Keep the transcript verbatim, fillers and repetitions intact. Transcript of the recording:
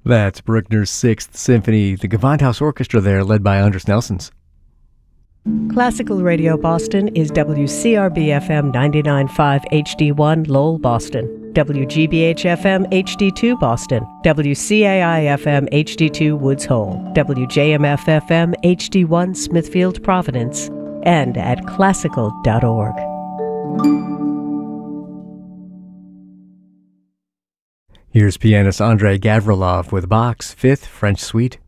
That's Bruckner's Sixth Symphony, the Gewandhaus Orchestra there, led by Andras Nelsons. Classical Radio Boston is W C R B F M ninety-nine point five H D one Lowell, Boston, W G B H F M H D two Boston, W C A I F M H D two Woods Hole, W J M F F M H D one Smithfield, Providence, and at classical dot org. Here's pianist Andrei Gavrilov with Bach's Fifth French Suite.